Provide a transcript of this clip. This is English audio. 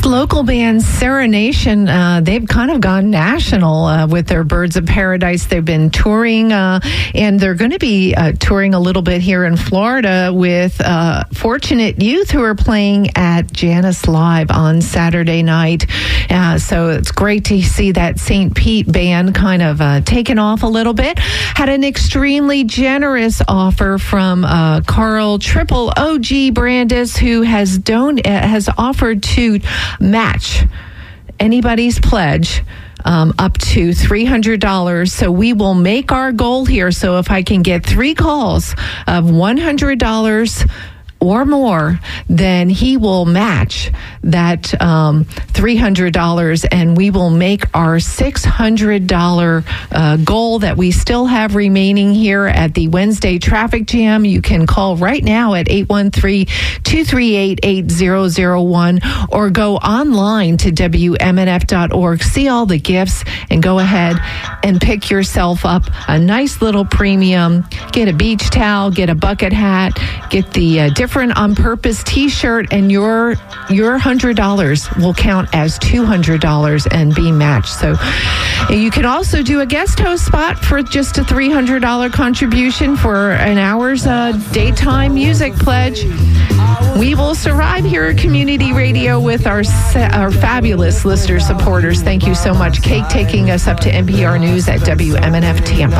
Local band Serenation, they've kind of gone national with their Birds of Paradise. They've been touring, and they're going to be touring a little bit here in Florida with Fortunate Youth, who are playing at Janus Live on Saturday night. So it's great to see that St. Pete band kind of taken off a little bit. Had an extremely generous offer from Carl Triple OG Brandis, who has offered to match anybody's pledge up to $300. So we will make our goal here. So if I can get 3 calls of $100 or more, then he will match that $300, and we will make our $600 goal that we still have remaining here at the Wednesday Traffic Jam. You can call right now at 813-238-8001 or go online to WMNF.org, see all the gifts, and go ahead and pick yourself up a nice little premium. Get a beach towel, get a bucket hat, get the different on-purpose T-shirt, and your $100 will count as $200 and be matched. So you can also do a guest host spot for just a $300 contribution for an hour's daytime music pledge. We will survive here at Community Radio with our fabulous listener supporters. Thank you so much. Kate taking us up to NPR News at WMNF Tampa.